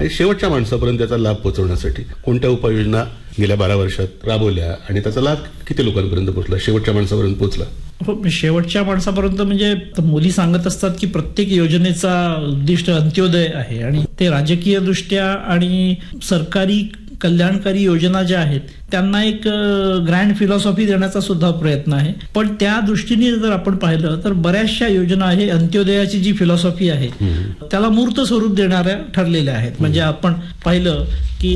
आणि शेवटच्या माणसापर्यंत त्याचा लाभ पोहोचवण्यासाठी कोणत्या उपाययोजना गेल्या 12 वर्षात राबवल्या आणि त्याचा लाभ किती लोकांपर्यंत पोहोचला, शेवटच्या माणसापर्यंत पोहोचला? शेवटच्या माणसापर्यंत म्हणजे मोदी सांगत असतात की प्रत्येक योजनेचा उद्दिष्ट अंत्योदय आहे आणि ते राजकीय दृष्ट्या आणि सरकारी कल्याणकारी योजना ज्या आहेत त्यांना एक ग्रँड फिलॉसॉफी देण्याचा सुद्धा प्रयत्न आहे. पण त्या दृष्टीने जर आपण पाहिलं तर बऱ्याचशा योजना आहे अंत्योदयाची जी फिलॉसॉफी आहे त्याला मूर्त स्वरूप देणाऱ्या ठरलेल्या आहेत. म्हणजे आपण पाहिलं की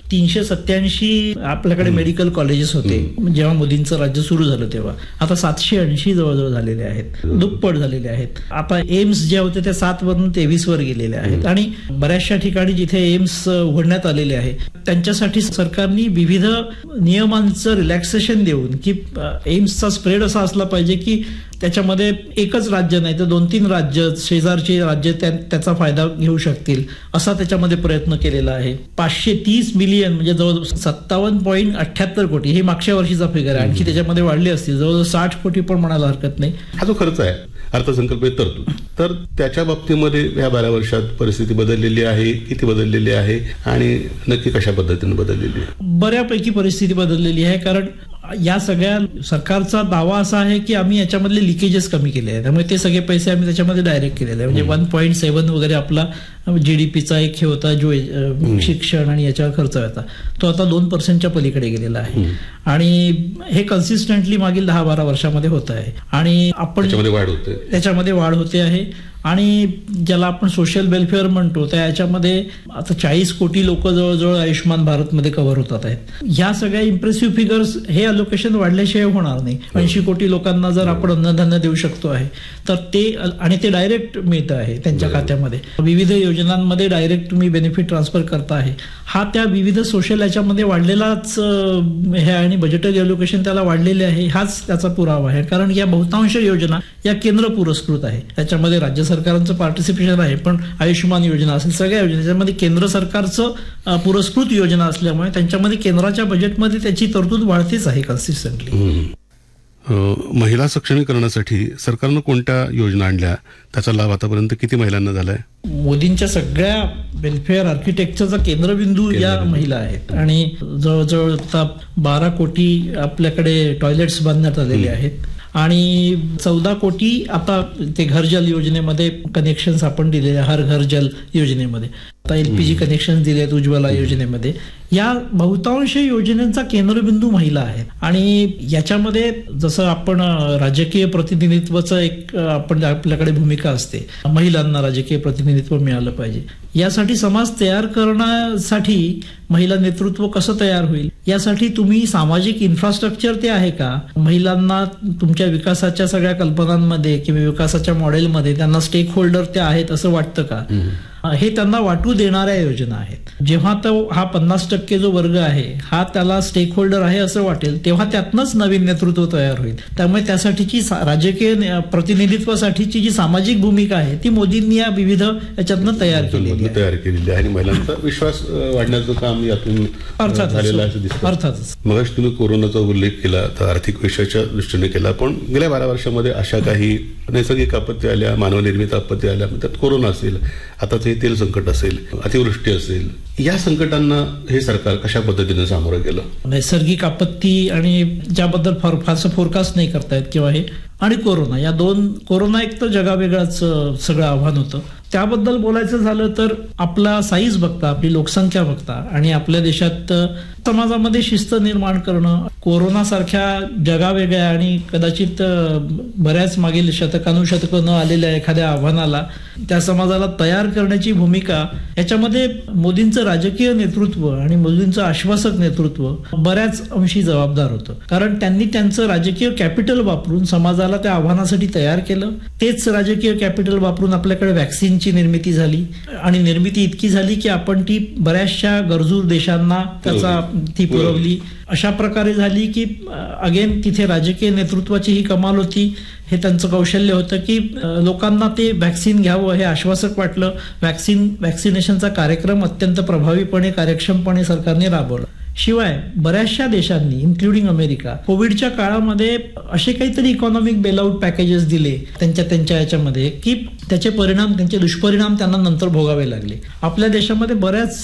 387 आपल्याकडे मेडिकल कॉलेजेस होते जेव्हा मोदींचं राज्य सुरू झालं तेव्हा, आता 780 जवळजवळ झालेले आहेत, दुप्पट झालेले आहेत. आता एम्स जे होते ते 7 वरून 23 वर गेलेले आहेत आणि बऱ्याचशा ठिकाणी जिथे एम्स उघडण्यात आलेले आहे त्यांच्यासाठी सरकारने विविध नियमांचं रिलॅक्सेशन देऊन की एम्सचा स्प्रेड असा असला पाहिजे की त्याच्यामध्ये एकच राज्य नाही तर 2-3 राज्य शेजारची राज्य त्याचा फायदा घेऊ शकतील असा त्याच्यामध्ये प्रयत्न केलेला आहे. 530 मिलियन म्हणजे जवळ 57.78 कोटी हे मागच्या वर्षीचा फिगर आहे, आणखी त्याच्यामध्ये वाढले असतील, जवळ 60 कोटी पण म्हणायला हरकत नाही. हा जो खर्च आहे अर्थसंकल्पित तरतूद, तर त्याच्या बाबतीमध्ये या 12 वर्षात परिस्थिती बदललेली आहे, किती बदललेली आहे आणि नक्की कशा पद्धतीने बदललेली आहे? बऱ्यापैकी परिस्थिती बदललेली आहे. कारण या सगळ्या सरकारचा दावा असा आहे की आम्ही याच्यामधले लिकेजेस कमी केले आहेत, त्यामुळे ते सगळे पैसे आम्ही त्याच्यामध्ये डायरेक्ट केलेले आहे. म्हणजे 1.7 वगैरे आपला GDPचा एक हे होता जो शिक्षण आणि याच्यावर खर्च होता तो आता 2% पलीकडे गेलेला आहे आणि हे कन्सिस्टंटली मागील 10-12 वर्षामध्ये होत आहे आणि आपण त्याच्यामध्ये वाढ होते आहे. आणि ज्याला आपण सोशल वेलफेअर म्हणतो त्या याच्यामध्ये आता 40 कोटी लोक जवळजवळ आयुष्यमान भारतमध्ये कव्हर होतात आहेत. ह्या सगळ्या इम्प्रेसिव्ह फिगर्स हे अलोकेशन वाढल्याशिवाय होणार नाही. 80 कोटी लोकांना जर आपण अन्नधान्य देऊ शकतो आहे तर ते आणि ते डायरेक्ट मिळतं आहे त्यांच्या खात्यामध्ये. विविध योजनांमध्ये डायरेक्ट तुम्ही बेनिफिट ट्रान्सफर करता आहे. हा त्या विविध सोशल याच्यामध्ये वाढलेलाच हे आणि बजेटरी अलोकेशन त्याला वाढलेले आहे हाच त्याचा पुरावा आहे. कारण या बहुतांश योजना या केंद्र पुरस्कृत आहे, त्याच्यामध्ये राज्य सरकारांचं पार्टिसिपेशन आहे, पण आयुष्यमान योजना असेल सगळ्या योजना त्याच्यामध्ये केंद्र सरकारचं पुरस्कृत योजना असल्यामुळे त्यांच्यामध्ये केंद्राच्या बजेटमध्ये त्याची तरतूद वाढतेच आहे कन्सिस्टंटली. महिला सक्षमीकरणासाठी सरकारनं कोणत्या योजना आणल्या, त्याचा लाभ आतापर्यंत किती महिलांना झालाय? मोदींच्या सगळ्या वेलफेअर आर्किटेक्चरचा केंद्रबिंदू या महिला आहेत आणि जवळजवळ आता 12 कोटी आपल्याकडे टॉयलेट्स बांधण्यात आलेले आहेत आणि 14 कोटी आता ते घर जल योजनेमध्ये कनेक्शन्स आपण दिलेले, हर घर जल योजनेमध्ये आता LPG कनेक्शन दिले आहेत उज्ज्वला योजनेमध्ये. या बहुतांश योजनांचा केंद्रबिंदू महिला आहेत आणि याच्यामध्ये जसं आपण राजकीय प्रतिनिधित्वाचं एक आपण आपल्याकडे भूमिका असते, महिलांना राजकीय प्रतिनिधित्व मिळालं पाहिजे. यासाठी समाज तयार करण्यासाठी महिला नेतृत्व कसं तयार होईल यासाठी तुम्ही सामाजिक इन्फ्रास्ट्रक्चर ते आहे का, महिलांना तुमच्या विकासाच्या सगळ्या कल्पनांमध्ये किंवा विकासाच्या मॉडेलमध्ये त्यांना स्टेक होल्डर ते आहेत असं वाटतं का, हे त्यांना वाटू देणाऱ्या योजना आहेत. जेव्हा तो हा 50% जो वर्ग आहे हा त्याला स्टेक होल्डर आहे असं वाटेल तेव्हा त्यातनंच नवीन नेतृत्व तयार होईल. त्यामुळे त्यासाठीची राजकीय प्रतिनिधित्वासाठीची जी सामाजिक भूमिका आहे ती मोदींनी या विविध याच्यातनं तयार केलेली आहे आणि महिलांचा विश्वास वाढण्याचं काम यातून झालेलं आहे असं दिसतं. अर्थातच मगाशी तुम्ही कोरोनाचा उल्लेख केला तर आर्थिक विषयाच्या दृष्टीने केला, पण गेल्या 12 वर्षामध्ये अशा काही नैसर्गिक आपत्ती आल्या, मानवनिर्मित आपत्ती आल्या, त्यात कोरोना असेल, आता ते तेल संकट असेल, अतिवृष्टी असेल, या संकटांना हे सरकार कशा पद्धतीने सामोरं गेलं? नैसर्गिक आपत्ती आणि ज्याबद्दल फारसं फोरकास्ट नाही करतायत किंवा हे आणि कोरोना, या दोन, कोरोना एक तर जगावेगळाच सगळं आव्हान होतं. त्याबद्दल बोलायचं झालं तर आपला साईज बघता, आपली लोकसंख्या बघता आणि आपल्या देशात समाजामध्ये शिस्त निर्माण करणं, कोरोनासारख्या जगावेगळ्या आणि कदाचित बऱ्याच मागील शतकानुशतकं न आलेल्या एखाद्या आव्हानाला त्या समाजाला तयार करण्याची भूमिका, याच्यामध्ये मोदींचं राजकीय नेतृत्व आणि मोदींचं आश्वासक नेतृत्व बऱ्याच अंशी जबाबदार होतं. कारण त्यांनी त्यांचं राजकीय कॅपिटल वापरून समाजाला त्या आव्हानासाठी तयार केलं. तेच राजकीय कॅपिटल वापरून आपल्याकडे व्हॅक्सिनची निर्मिती झाली आणि निर्मिती इतकी झाली की आपण ती बऱ्याचशा गरजू देशांना त्याचा ती पुरवली. अशा प्रकारे झाली की अगेन तिथे राजकीय नेतृत्वाची ही कमाल होती, हे त्यांचं कौशल्य होतं की लोकांना ते व्हॅक्सिन घ्यावं हे आश्वासक वाटलं. व्हॅक्सिनेशनचा कार्यक्रम अत्यंत प्रभावीपणे कार्यक्षमपणे सरकारने राबवला. शिवाय बऱ्याचशा देशांनी इन्क्लुडिंग अमेरिका कोविडच्या काळामध्ये असे काहीतरी इकॉनॉमिक बेलआउट पॅकेजेस दिले त्यांच्या याच्यामध्ये की त्याचे परिणाम, त्यांचे दुष्परिणाम त्यांना नंतर भोगावे लागले. आपल्या देशामध्ये बऱ्याच